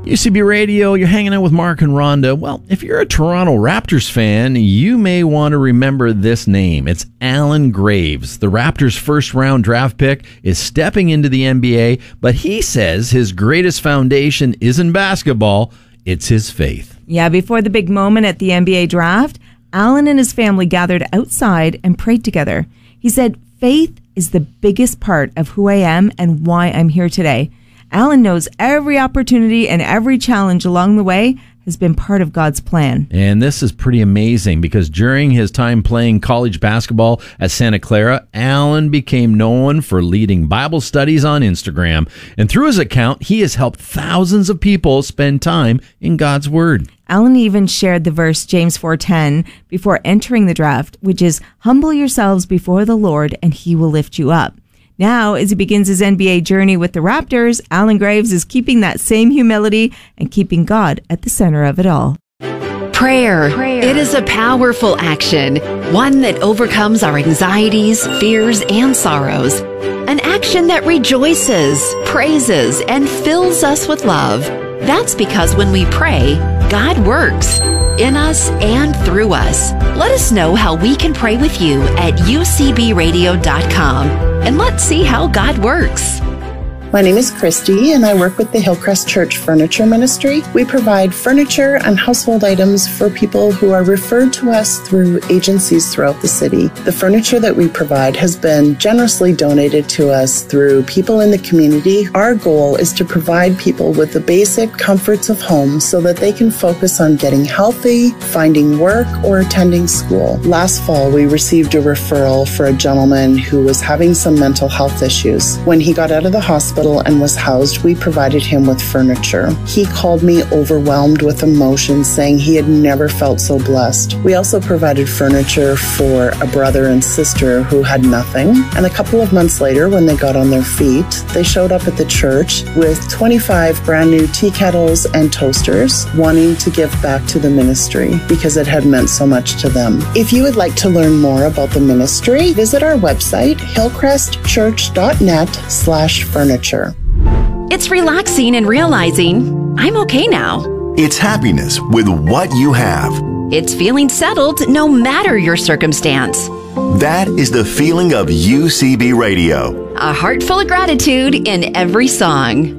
UCB Radio, you're hanging out with Mark and Rhonda. Well, if you're a Toronto Raptors fan, you may want to remember this name. It's Alan Graves. The Raptors' first-round draft pick is stepping into the NBA, but he says his greatest foundation isn't basketball, it's his faith. Yeah, before the big moment at the NBA draft, Alan and his family gathered outside and prayed together. He said, "Faith is the biggest part of who I am and why I'm here today." Alan knows every opportunity and every challenge along the way has been part of God's plan. And this is pretty amazing because during his time playing college basketball at Santa Clara, Alan became known for leading Bible studies on Instagram. And through his account, he has helped thousands of people spend time in God's Word. Alan even shared the verse James 4:10 before entering the draft, which is, "Humble yourselves before the Lord and he will lift you up." Now, as he begins his NBA journey with the Raptors, Alan Graves is keeping that same humility and keeping God at the center of it all. Prayer. It is a powerful action, one that overcomes our anxieties, fears, and sorrows. An action that rejoices, praises, and fills us with love. That's because when we pray, God works in us and through us. Let us know how we can pray with you at ucbradio.com, and let's see how God works. My name is Christy, and I work with the Hillcrest Church Furniture Ministry. We provide furniture and household items for people who are referred to us through agencies throughout the city. The furniture that we provide has been generously donated to us through people in the community. Our goal is to provide people with the basic comforts of home so that they can focus on getting healthy, finding work, or attending school. Last fall, we received a referral for a gentleman who was having some mental health issues. When he got out of the hospital and was housed, we provided him with furniture. He called me overwhelmed with emotion, saying he had never felt so blessed. We also provided furniture for a brother and sister who had nothing. And a couple of months later, when they got on their feet, they showed up at the church with 25 brand new tea kettles and toasters, wanting to give back to the ministry because it had meant so much to them. If you would like to learn more about the ministry, visit our website, hillcrestchurch.net/furniture. It's relaxing and realizing I'm okay now. It's happiness with what you have. It's feeling settled no matter your circumstance. That is the feeling of UCB Radio. A heart full of gratitude in every song.